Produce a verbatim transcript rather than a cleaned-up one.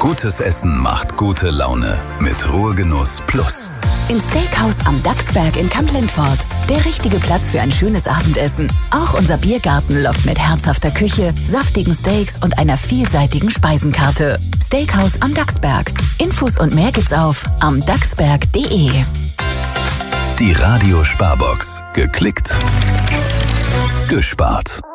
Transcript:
Gutes Essen macht gute Laune mit Ruhegenuss Plus. Im Steakhouse am Dachsberg in Kamp-Lindfort. Der richtige Platz für ein schönes Abendessen. Auch unser Biergarten lockt mit herzhafter Küche, saftigen Steaks und einer vielseitigen Speisenkarte. Steakhouse am Dachsberg. Infos und mehr gibt's auf am dachsberg punkt de. Die Radio Sparbox. Geklickt, gespart.